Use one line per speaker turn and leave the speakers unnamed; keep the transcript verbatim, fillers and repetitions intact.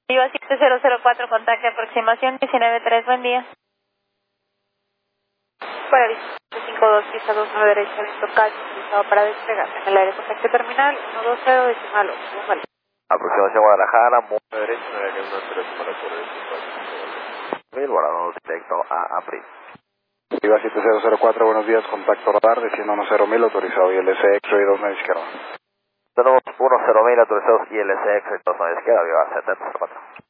Viva siete cero cero cuatro, contacto aproximación diecinueve tres, buen día. Para cinco dos, pista dos nueve derecha, local, utilizado para despegar. En el área de contacto terminal, uno dos cero decimal ocho, vale.
Aproximación Guadalajara, muy derecho, nueve uno cero para por el volado directo a April.
Viva siete cero cero cuatro, buenos días, contacto radar, diciendo uno cero mil, autorizado I L C X-ray dos nueve izquierda.
Tenemos uno cero mil autorizados I L C X, dos nueve izquierda, Viva setenta cero cuatro.